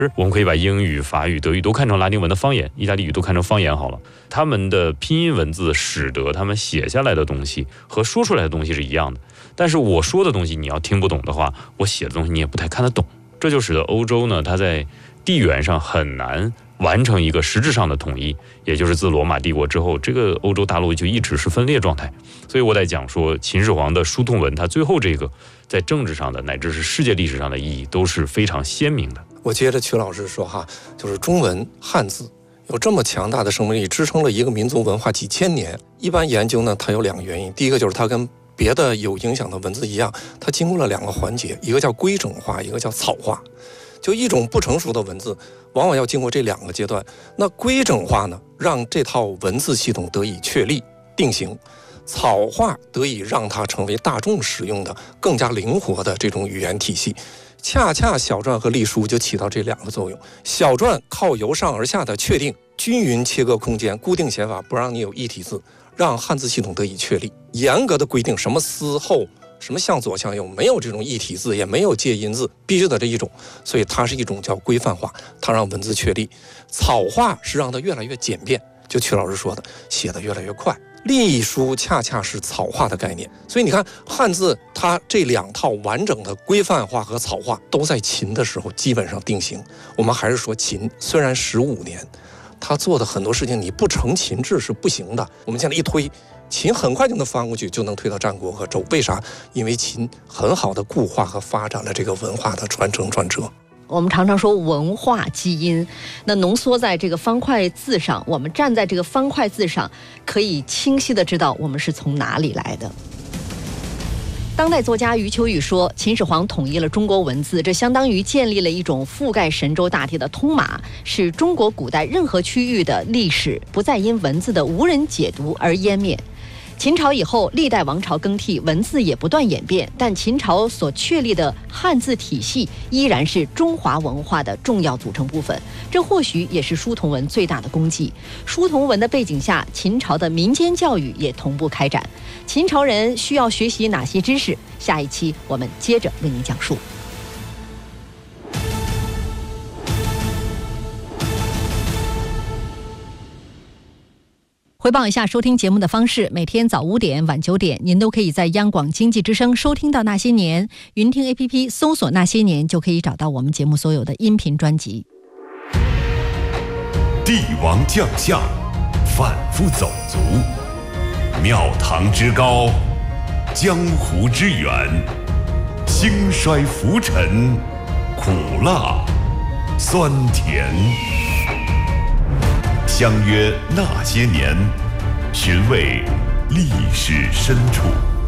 我们可以把英语、法语、德语都看成拉丁文的方言，意大利语都看成方言好了。他们的拼音文字使得他们写下来的东西和说出来的东西是一样的，但是我说的东西你要听不懂的话，我写的东西你也不太看得懂。这就使得欧洲呢，它在地缘上很难完成一个实质上的统一，也就是自罗马帝国之后，这个欧洲大陆就一直是分裂状态。所以我在讲说秦始皇的书同文，它最后这个在政治上的乃至是世界历史上的意义都是非常鲜明的。 我接着曲老师说哈，就是中文汉字有这么强大的生命力，支撑了一个民族文化几千年。一般研究呢，它有2个原因，第一个就是它跟别的有影响的文字一样，它经过了2个环节，一个叫规整化，一个叫草化。就一种不成熟的文字往往要经过这2个阶段。那规整化呢，让这套文字系统得以确立定型，草化得以让它成为大众使用的更加灵活的这种语言体系。恰恰小篆和隶书就起到这2个作用。小篆靠由上而下的确定，均匀切割空间，固定写法，不让你有异体字，让汉字系统得以确立。严格的规定什么思后，什么向左向右，没有这种异体字，也没有介音字，必须得这一种。所以它是一种叫规范化，它让文字确立。草化是让它越来越简便，就曲老师说的，写得越来越快。隶书恰恰是草化的概念，所以你看汉字它这2套完整的规范化和草化都在秦的时候基本上定型。我们还是说秦虽然15年，他做的很多事情你不成秦制是不行的。我们现在一推，秦很快就能翻过去，就能推到战国和周。为啥？因为秦很好的固化和发展了这个文化的传承传承。 我们常常说文化基因，那浓缩在这个方块字上，我们站在这个方块字上，可以清晰地知道我们是从哪里来的。当代作家余秋雨说，秦始皇统一了中国文字，这相当于建立了一种覆盖神州大地的通码，使中国古代任何区域的历史不再因文字的无人解读而湮灭。秦朝以后，历代王朝更替，文字也不断演变，但秦朝所确立的汉字体系依然是中华文化的重要组成部分。这或许也是书同文最大的功绩。书同文的背景下，秦朝的民间教育也同步开展。秦朝人需要学习哪些知识？下一期我们接着为您讲述。回报一下收听节目的方式，每天早5点、晚9点，您都可以在央广经济之声收听到《那些年》，云听 APP 搜索《那些年》就可以找到我们节目所有的音频专辑。 帝王将相，贩夫走卒，庙堂之高，江湖之远，兴衰浮沉，苦辣酸甜。相约那些年，寻味历史深处。